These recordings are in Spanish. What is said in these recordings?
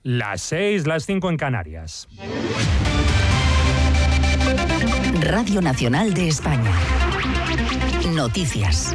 Las 6, las 5 en Canarias. Radio Nacional de España. Noticias.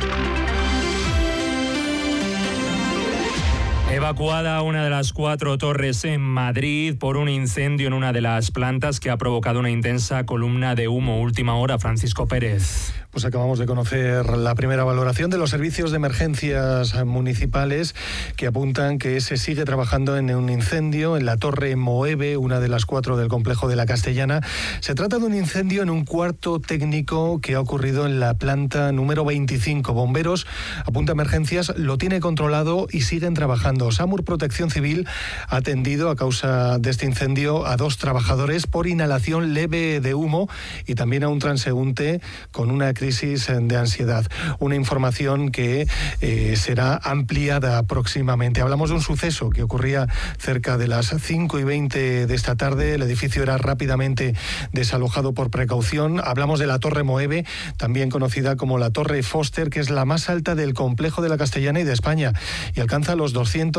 Evacuada una de las 4 torres en Madrid por un incendio en una de las plantas que ha provocado una intensa columna de humo. Última hora, Francisco Pérez. Pues acabamos de conocer la primera valoración de los servicios de emergencias municipales que apuntan que se sigue trabajando en un incendio en la Torre Moeve, una de las 4 del complejo de la Castellana. Se trata de un incendio en un cuarto técnico que ha ocurrido en la planta número 25. Bomberos, apunta emergencias, lo tiene controlado y siguen trabajando. SAMUR Protección Civil ha atendido a causa de este incendio a 2 trabajadores por inhalación leve de humo y también a un transeúnte con una crisis de ansiedad. Una información que será ampliada próximamente. Hablamos de un suceso que ocurría cerca de las 5:20 de esta tarde. El edificio era rápidamente desalojado por precaución. Hablamos de la Torre Moeve, también conocida como la Torre Foster, que es la más alta del complejo de la Castellana y de España y alcanza los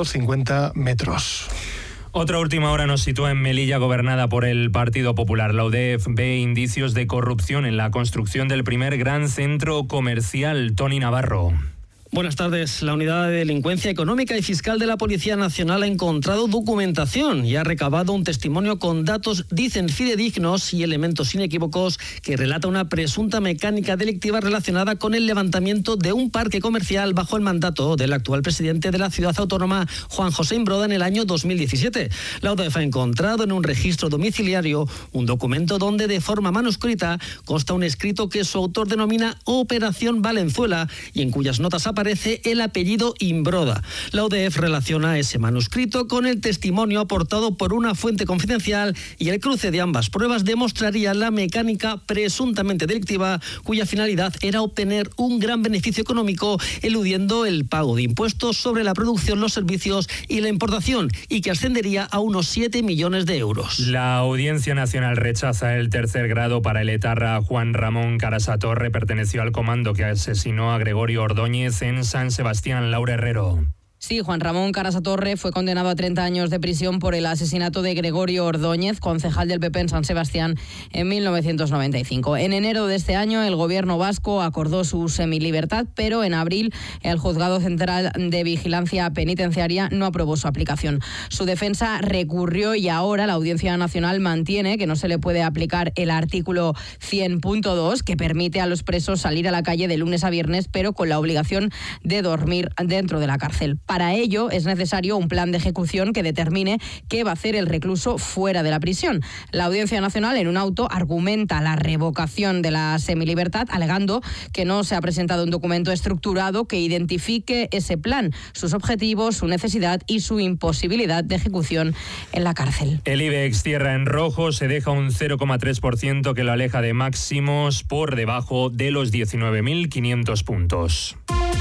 250 metros. Otra última hora nos sitúa en Melilla, gobernada por el Partido Popular. La UDEF ve indicios de corrupción en la construcción del primer gran centro comercial. Tony Navarro. Buenas tardes. La Unidad de Delincuencia Económica y Fiscal de la Policía Nacional ha encontrado documentación y ha recabado un testimonio con datos, dicen, fidedignos y elementos inequívocos que relata una presunta mecánica delictiva relacionada con el levantamiento de un parque comercial bajo el mandato del actual presidente de la ciudad autónoma, Juan José Imbroda, en el año 2017. La UDEF ha encontrado en un registro domiciliario un documento donde de forma manuscrita consta un escrito que su autor denomina Operación Valenzuela y en cuyas notas aparece el apellido Imbroda. La UDEF relaciona ese manuscrito con el testimonio aportado por una fuente confidencial y el cruce de ambas pruebas demostraría la mecánica presuntamente delictiva cuya finalidad era obtener un gran beneficio económico eludiendo el pago de impuestos sobre la producción, los servicios y la importación y que ascendería a unos 7 millones de euros. La Audiencia Nacional rechaza el tercer grado para el etarra Juan Ramón Carasatorre. Perteneció al comando que asesinó a Gregorio Ordóñez en San Sebastián. Laura Herrero. Sí, Juan Ramón Carasatorre fue condenado a 30 años de prisión por el asesinato de Gregorio Ordóñez, concejal del PP en San Sebastián, en 1995. En enero de este año, el gobierno vasco acordó su semilibertad, pero en abril el Juzgado Central de Vigilancia Penitenciaria no aprobó su aplicación. Su defensa recurrió y ahora la Audiencia Nacional mantiene que no se le puede aplicar el artículo 100.2, que permite a los presos salir a la calle de lunes a viernes, pero con la obligación de dormir dentro de la cárcel. Para ello es necesario un plan de ejecución que determine qué va a hacer el recluso fuera de la prisión. La Audiencia Nacional, en un auto, argumenta la revocación de la semilibertad, alegando que no se ha presentado un documento estructurado que identifique ese plan, sus objetivos, su necesidad y su imposibilidad de ejecución en la cárcel. El IBEX cierra en rojo, se deja un 0,3% que lo aleja de máximos por debajo de los 19.500 puntos.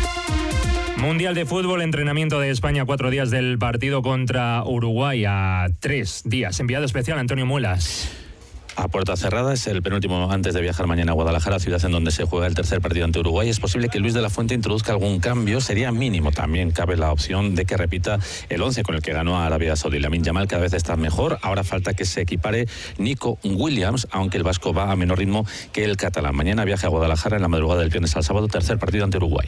Mundial de Fútbol, entrenamiento de España, 4 días del partido contra Uruguay a 3 días. Enviado especial Antonio Muelas. A puerta cerrada, es el penúltimo antes de viajar mañana a Guadalajara, ciudad en donde se juega el tercer partido ante Uruguay. Es posible que Luis de la Fuente introduzca algún cambio, sería mínimo. También cabe la opción de que repita el 11 con el que ganó a Arabia Saudí. Lamine Yamal cada vez está mejor, ahora falta que se equipare Nico Williams, aunque el vasco va a menor ritmo que el catalán. Mañana viaja a Guadalajara en la madrugada del viernes al sábado, tercer partido ante Uruguay.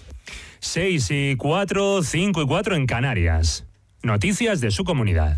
6:04, 5:04 en Canarias. Noticias de su comunidad.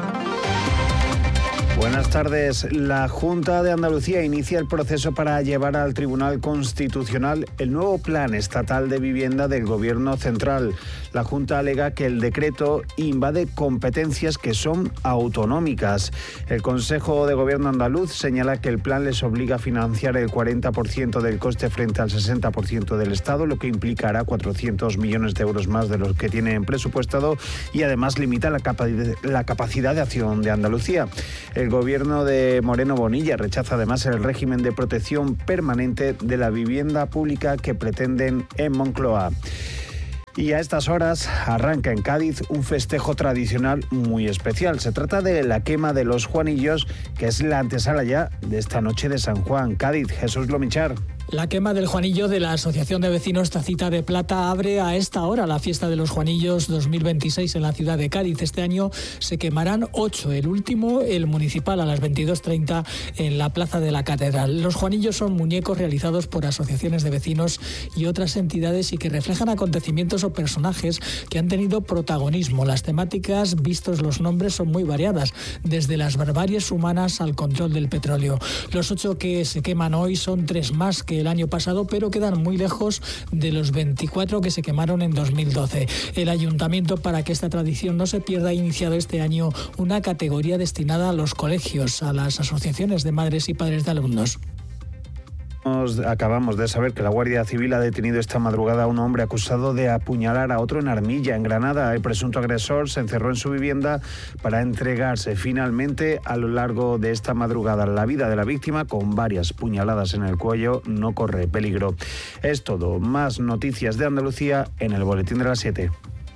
Buenas tardes. La Junta de Andalucía inicia el proceso para llevar al Tribunal Constitucional el nuevo plan estatal de vivienda del Gobierno central. La Junta alega que el decreto invade competencias que son autonómicas. El Consejo de Gobierno andaluz señala que el plan les obliga a financiar el 40% del coste frente al 60% del Estado, lo que implicará 400 millones de euros más de los que tienen presupuestado y además limita la capacidad de acción de Andalucía. El Gobierno de Moreno Bonilla rechaza además el régimen de protección permanente de la vivienda pública que pretenden en Moncloa. Y a estas horas arranca en Cádiz un festejo tradicional muy especial. Se trata de la quema de los Juanillos, que es la antesala ya de esta noche de San Juan. Cádiz, Jesús Lomichar. La quema del Juanillo de la Asociación de Vecinos Tacita de Plata abre a esta hora la fiesta de los Juanillos 2026 en la ciudad de Cádiz. Este año se quemarán 8, el último, el municipal, a las 22:30 en la Plaza de la Catedral. Los Juanillos son muñecos realizados por asociaciones de vecinos y otras entidades y que reflejan acontecimientos o personajes que han tenido protagonismo. Las temáticas, vistos los nombres, son muy variadas, desde las barbaries humanas al control del petróleo. Los 8 que se queman hoy son 3 más que el año pasado, pero quedan muy lejos de los 24 que se quemaron en 2012. El ayuntamiento, para que esta tradición no se pierda, ha iniciado este año una categoría destinada a los colegios, a las asociaciones de madres y padres de alumnos. Acabamos de saber que la Guardia Civil ha detenido esta madrugada a un hombre acusado de apuñalar a otro en Armilla, en Granada. El presunto agresor se encerró en su vivienda para entregarse. Finalmente, a lo largo de esta madrugada, la vida de la víctima, con varias puñaladas en el cuello, no corre peligro. Es todo. Más noticias de Andalucía en el Boletín de las 7.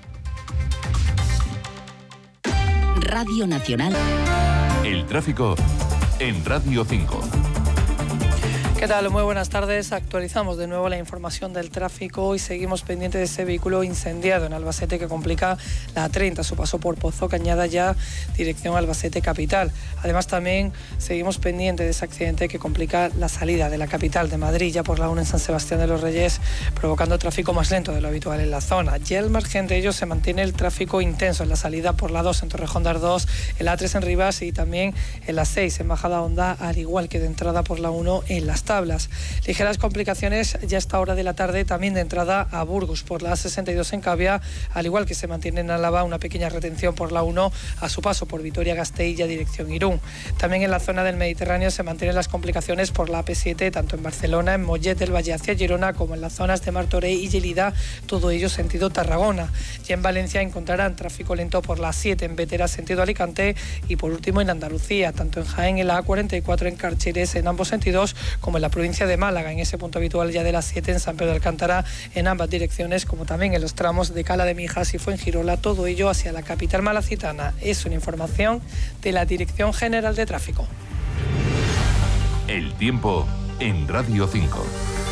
Radio Nacional. El tráfico en Radio 5. ¿Qué tal? Muy buenas tardes. Actualizamos de nuevo la información del tráfico y seguimos pendientes de ese vehículo incendiado en Albacete que complica la A30, su paso por Pozo Cañada ya dirección Albacete capital. Además también seguimos pendientes de ese accidente que complica la salida de la capital de Madrid ya por la 1 en San Sebastián de los Reyes, provocando tráfico más lento de lo habitual en la zona. Ya al margen de ello se mantiene el tráfico intenso en la salida por la 2 en Torrejón de Ardoz, en la A3 en Rivas y también en la 6 en Bajada Honda, al igual que de entrada por la 1 en Las Tablas. Ligeras complicaciones ya a esta hora de la tarde también de entrada a Burgos por la A62 en Cavia, al igual que se mantiene en Álava una pequeña retención por la 1 a su paso por Vitoria-Gasteiz ya dirección Irún. También en la zona del Mediterráneo se mantienen las complicaciones por la AP7 tanto en Barcelona, en Mollet del Valle hacia Girona, como en las zonas de Martorell y Lleida, todo ello sentido Tarragona. Y en Valencia encontrarán tráfico lento por la 7 en Bétera sentido Alicante y por último en Andalucía, tanto en Jaén en la A44 en Carcheres en ambos sentidos, como en la provincia de Málaga, en ese punto habitual ya de las 7 en San Pedro de Alcántara en ambas direcciones, como también en los tramos de Cala de Mijas y Fuengirola, todo ello hacia la capital malacitana. Es una información de la Dirección General de Tráfico. El tiempo en Radio 5.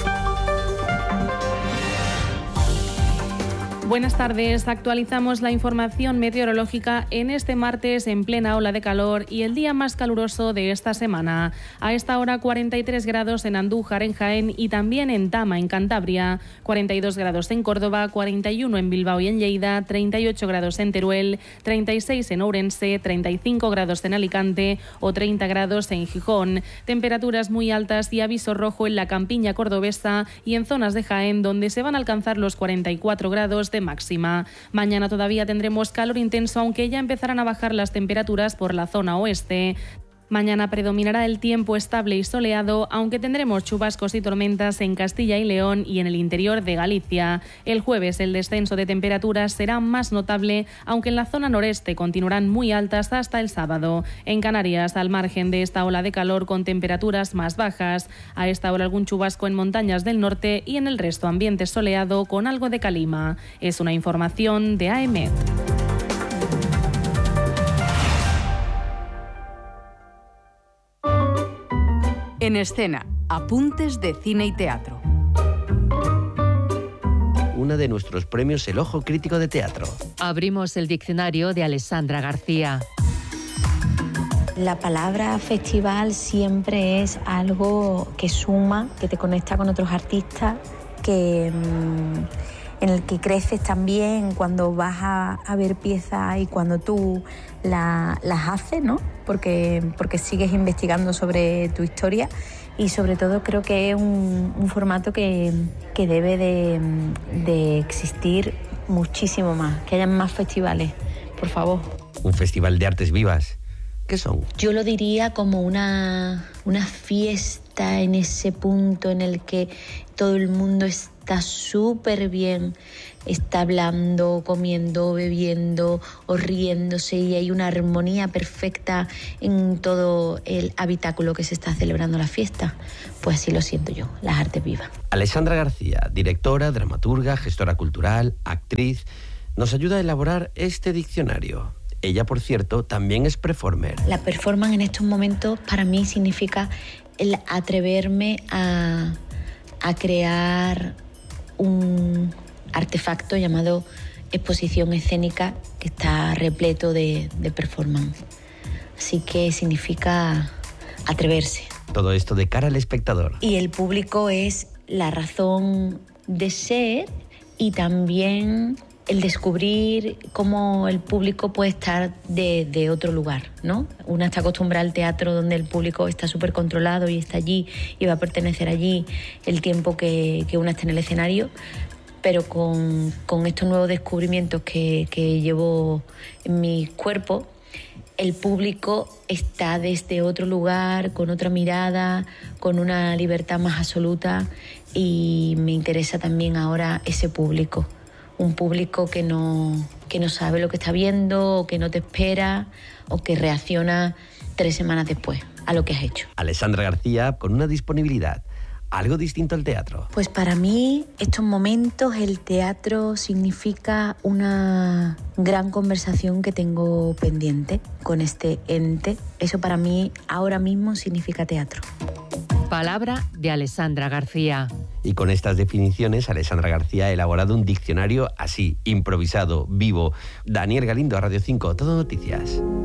Buenas tardes, actualizamos la información meteorológica en este martes en plena ola de calor y el día más caluroso de esta semana. A esta hora 43 grados en Andújar, en Jaén y también en Tama, en Cantabria, 42 grados en Córdoba, 41 en Bilbao y en Lleida, 38 grados en Teruel, 36 en Ourense, 35 grados en Alicante o 30 grados en Gijón. Temperaturas muy altas y aviso rojo en la campiña cordobesa y en zonas de Jaén donde se van a alcanzar los 44 grados de máxima. Mañana todavía tendremos calor intenso, aunque ya empezarán a bajar las temperaturas por la zona oeste. Mañana predominará el tiempo estable y soleado, aunque tendremos chubascos y tormentas en Castilla y León y en el interior de Galicia. El jueves el descenso de temperaturas será más notable, aunque en la zona noreste continuarán muy altas hasta el sábado. En Canarias, al margen de esta ola de calor con temperaturas más bajas, a esta hora algún chubasco en montañas del norte y en el resto ambiente soleado con algo de calima. Es una información de AEMET. En escena, apuntes de cine y teatro. Uno de nuestros premios, el Ojo Crítico de Teatro. Abrimos el diccionario de Alessandra García. La palabra festival siempre es algo que suma, que te conecta con otros artistas, en el que creces también cuando vas a ver piezas y cuando tú las haces, ¿no? Porque sigues investigando sobre tu historia y sobre todo creo que es un formato que debe de existir muchísimo más, que haya más festivales, por favor. Un festival de artes vivas. ¿Qué son? Yo lo diría como una fiesta en ese punto en el que todo el mundo está súper bien, está hablando, comiendo, bebiendo o riéndose y hay una armonía perfecta en todo el habitáculo que se está celebrando la fiesta. Pues así lo siento yo, las artes vivas. Alessandra García, directora, dramaturga, gestora cultural, actriz, nos ayuda a elaborar este diccionario. Ella, por cierto, también es performer. La performance en estos momentos para mí significa el atreverme a a crear un artefacto llamado exposición escénica que está repleto de performance. Así que significa atreverse. Todo esto de cara al espectador. Y el público es la razón de ser y también el descubrir cómo el público puede estar de otro lugar, ¿no? Una está acostumbrada al teatro donde el público está súper controlado y está allí y va a pertenecer allí el tiempo que una está en el escenario, pero con estos nuevos descubrimientos que llevo en mi cuerpo, el público está desde otro lugar, con otra mirada, con una libertad más absoluta, y me interesa también ahora ese público. Un público que no sabe lo que está viendo, o que no te espera, o que reacciona 3 semanas después a lo que has hecho. Alessandra García, con una disponibilidad algo distinto al teatro. Pues para mí, estos momentos, el teatro significa una gran conversación que tengo pendiente con este ente. Eso para mí ahora mismo significa teatro. Palabra de Alessandra García. Y con estas definiciones, Alessandra García ha elaborado un diccionario así, improvisado, vivo. Daniel Galindo, Radio 5, Todo Noticias.